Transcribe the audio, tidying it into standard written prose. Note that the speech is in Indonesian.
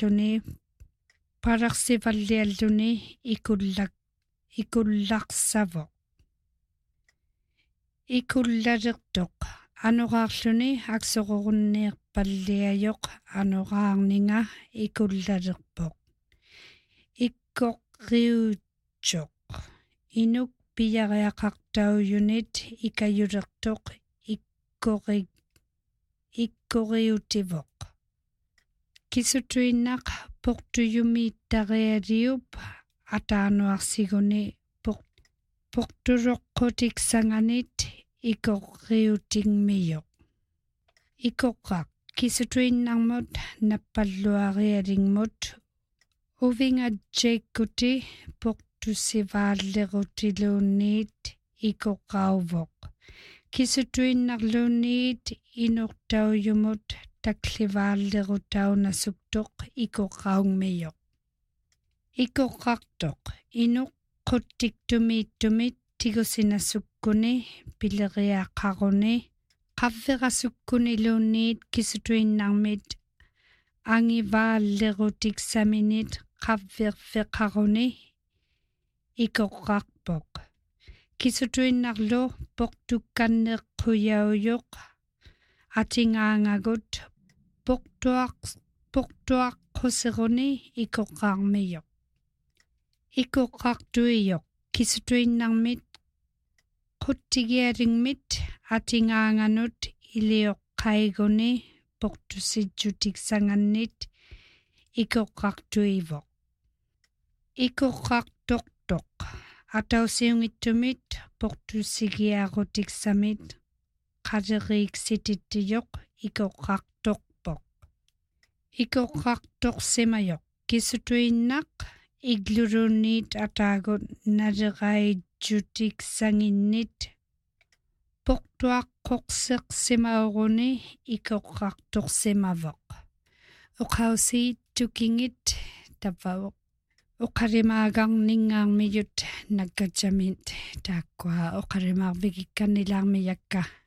anuarluni pararsivallialluni ikullarsavo ikullalertoq anuqaarluni aksoqorunniirpalliajoq anuqaarninga ikullalerpoq ikkoqriutsoq inuk piyariaqartaujunit ikayulertoq ikkoriutivoq kisutuinnaq portuyumiittarialiup ataanuarsiguni portuloqqutiqsanganit ikoqriutingmiyoq ikoqqaq kisutuinnarmut nappalluarialingmut uvingatjeikkuti portusivaallerutiluunniit ikoqqauvoq kisutuinnarluunniit inortaujumut taklivaallerutaunasuktoq ikoqqaungmiyoq ikoqqartoq inuq quttiktumiittumit tigusinassukkuni pileriaaqaruni qavverasukkuniluunniit kisutuinnarmit angivaallerutiqsaminit qavverveqaruni ikoqqarpoq kisutuinnarlu portukkanneqquyaujoq atingaangagut portuaqqusseruni ikoqqaarmiyoq ikoqqartuijoq kisutuinnarmit quttigialingmit atingaanganut ilioqqaiguni portusitjutiqsangannit ikoqqartuivoq ikoqqartortoq atausiungittumit portusigiarutiqsamit qaleriiksitittijoq ikoqqartorpoq ikoqqartorsimajoq kisutuinnaq iglulunniit ataagut naleraijjutiqsanginnit portuaqqoqseqsimauruni ikoqqartorsimavoq uqausiit tukingit tavauq uqarimaagarningaarmiyut nakkatsamit taakkua uqarimaarvikikkannilaarmiyakka